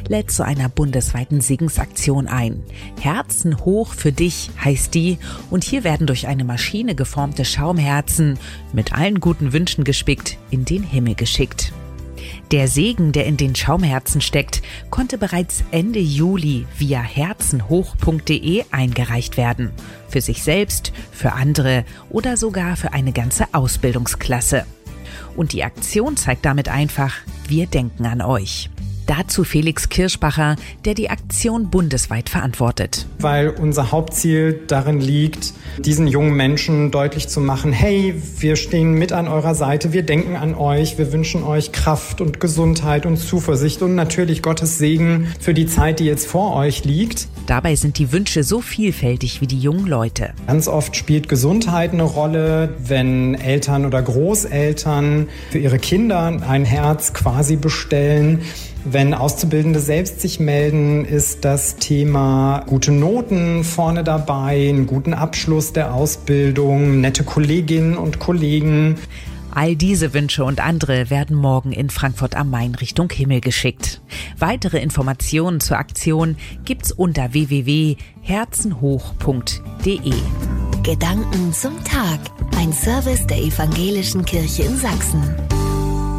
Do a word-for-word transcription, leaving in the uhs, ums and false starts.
lädt zu einer bundesweiten Segensaktion ein. Herzen hoch für dich heißt die, und hier werden durch eine Maschine geformte Schaumherzen mit allen guten Wünschen gespickt in den Himmel geschickt. Der Segen, der in den Schaumherzen steckt, konnte bereits Ende Juli via herzenhoch punkt de eingereicht werden. Für sich selbst, für andere oder sogar für eine ganze Ausbildungsklasse. Und die Aktion zeigt damit einfach, wir denken an euch. Dazu Felix Kirschbacher, der die Aktion bundesweit verantwortet. Weil unser Hauptziel darin liegt, diesen jungen Menschen deutlich zu machen, hey, wir stehen mit an eurer Seite, wir denken an euch, wir wünschen euch Kraft und Gesundheit und Zuversicht und natürlich Gottes Segen für die Zeit, die jetzt vor euch liegt. Dabei sind die Wünsche so vielfältig wie die jungen Leute. Ganz oft spielt Gesundheit eine Rolle, wenn Eltern oder Großeltern für ihre Kinder ein Herz quasi bestellen. Wenn Auszubildende selbst sich melden, ist das Thema gute Noten vorne dabei, einen guten Abschluss der Ausbildung, nette Kolleginnen und Kollegen. All diese Wünsche und andere werden morgen in Frankfurt am Main Richtung Himmel geschickt. Weitere Informationen zur Aktion gibt's unter w w w punkt herzenhoch punkt de. Gedanken zum Tag. Ein Service der Evangelischen Kirche in Sachsen.